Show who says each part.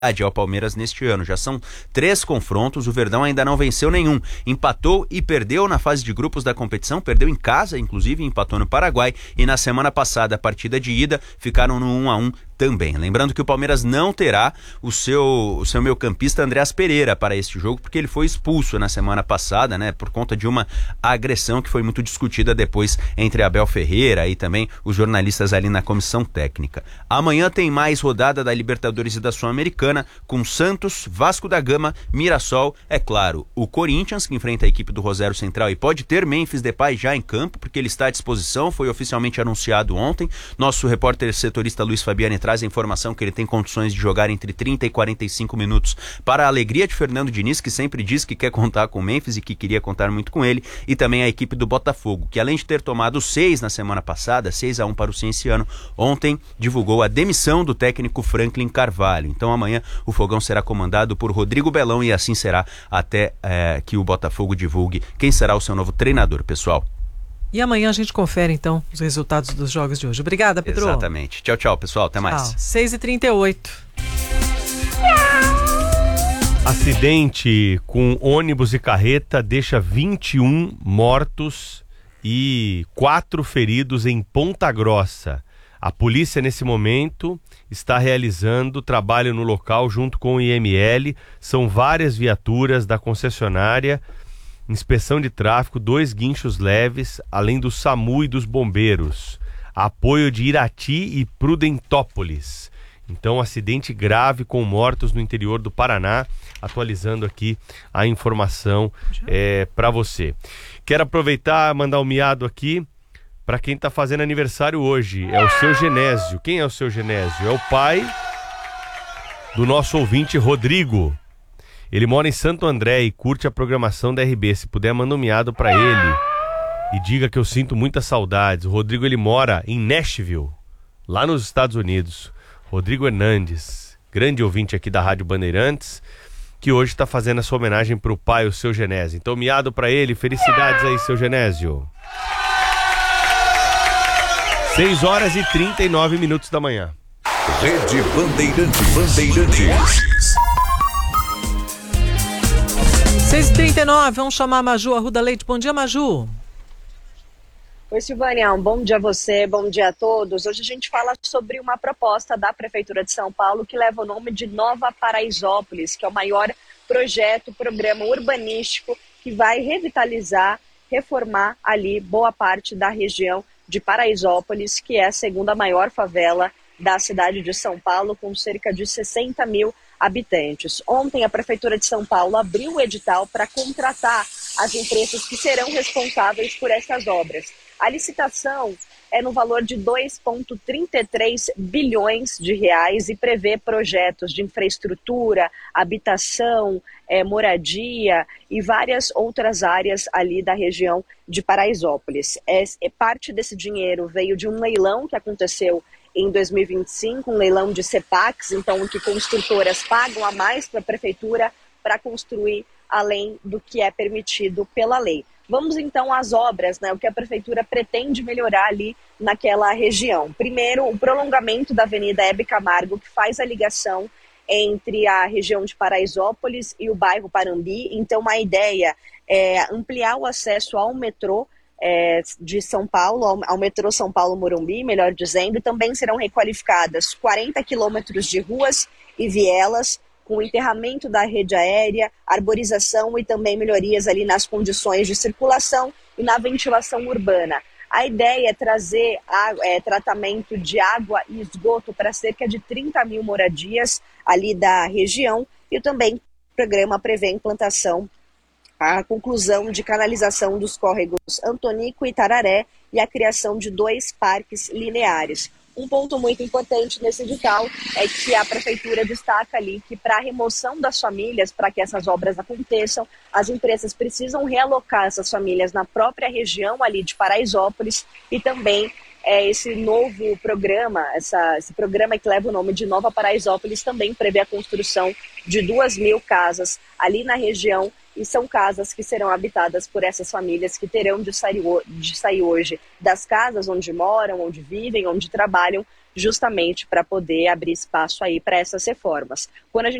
Speaker 1: ao Palmeiras neste ano. Já são 3 confrontos, o Verdão ainda não venceu nenhum. Empatou e perdeu na fase de grupos da competição, perdeu em casa, inclusive, empatou no Paraguai, e na semana passada, a partida de ida, ficaram no 1-1 também. Lembrando que o Palmeiras não terá o seu meio-campista Andreas Pereira para este jogo, porque ele foi expulso na semana passada, né, por conta de uma agressão que foi muito discutida depois entre Abel Ferreira e também os jornalistas ali na comissão técnica. Amanhã tem mais rodada da Libertadores e da Sul-Americana, com Santos, Vasco da Gama, Mirassol, é claro, o Corinthians, que enfrenta a equipe do Rosário Central e pode ter Memphis Depay já em campo, porque ele está à disposição, foi oficialmente anunciado ontem. Nosso repórter setorista Luiz Fabiani traz a informação que ele tem condições de jogar entre 30 e 45 minutos para a alegria de Fernando Diniz, que sempre diz que quer contar com o Memphis e que queria contar muito com ele, e também a equipe do Botafogo, que além de ter tomado 6 na semana passada, 6-1 para o Cienciano, ontem divulgou a demissão do técnico Franklin Carvalho. Então amanhã o Fogão será comandado por Rodrigo Belão e assim será até que o Botafogo divulgue quem será o seu novo treinador, pessoal.
Speaker 2: E amanhã a gente confere, então, os resultados dos jogos de hoje. Obrigada, Pedro.
Speaker 1: Exatamente. Tchau, tchau, pessoal. Até mais.
Speaker 2: 6h38.
Speaker 3: Acidente com ônibus e carreta deixa 21 mortos e 4 feridos em Ponta Grossa. A polícia, nesse momento, está realizando trabalho no local junto com o IML. São várias viaturas da concessionária, inspeção de tráfego, 2 guinchos leves, além do SAMU e dos bombeiros. Apoio de Irati e Prudentópolis. Então, acidente grave com mortos no interior do Paraná. Atualizando aqui a informação para você. Quero aproveitar e mandar um miado aqui para quem está fazendo aniversário hoje. É o seu Genésio. Quem é o seu Genésio? É o pai do nosso ouvinte Rodrigo. Ele mora em Santo André e curte a programação da RB. Se puder, manda um miado pra ele e diga que eu sinto muitas saudades. O Rodrigo, ele mora em Nashville, lá nos Estados Unidos. Rodrigo Hernandes, grande ouvinte aqui da Rádio Bandeirantes, que hoje está fazendo essa homenagem pro pai, o seu Genésio. Então, miado pra ele. Felicidades aí, seu Genésio. 6h39 da manhã.
Speaker 4: Rede Bandeirantes.
Speaker 2: 6h39, vamos chamar a Maju Arruda Leite. Bom dia, Maju.
Speaker 5: Oi, Silvânia, um bom dia a você, bom dia a todos. Hoje a gente fala sobre uma proposta da Prefeitura de São Paulo que leva o nome de Nova Paraisópolis, que é o maior programa urbanístico que vai revitalizar, reformar ali boa parte da região de Paraisópolis, que é a segunda maior favela da cidade de São Paulo, com cerca de 60 mil habitantes. Ontem a Prefeitura de São Paulo abriu o edital para contratar as empresas que serão responsáveis por essas obras. A licitação é no valor de 2,33 bilhões de reais e prevê projetos de infraestrutura, habitação, moradia e várias outras áreas ali da região de Paraisópolis. Parte desse dinheiro veio de um leilão que aconteceu em 2025, um leilão de CEPACs, então que construtoras pagam a mais para a prefeitura para construir além do que é permitido pela lei. Vamos então às obras, né, o que a prefeitura pretende melhorar ali naquela região. Primeiro, o prolongamento da Avenida Hebe Camargo, que faz a ligação entre a região de Paraisópolis e o bairro Parambi. Então a ideia é ampliar o acesso ao metrô de São Paulo, ao metrô São Paulo-Morumbi, melhor dizendo, e também serão requalificadas 40 quilômetros de ruas e vielas, com o enterramento da rede aérea, arborização e também melhorias ali nas condições de circulação e na ventilação urbana. A ideia é trazer tratamento de água e esgoto para cerca de 30 mil moradias ali da região, e também o programa prevê a implantação, a conclusão de canalização dos córregos Antonico e Tararé e a criação de 2 parques lineares. Um ponto muito importante nesse edital é que a prefeitura destaca ali que para a remoção das famílias, para que essas obras aconteçam, as empresas precisam realocar essas famílias na própria região ali de Paraisópolis, e também esse novo programa, esse programa que leva o nome de Nova Paraisópolis, também prevê a construção de 2.000 casas ali na região, e são casas que serão habitadas por essas famílias que terão de sair hoje das casas onde moram, onde vivem, onde trabalham, justamente para poder abrir espaço aí para essas reformas. Quando a gente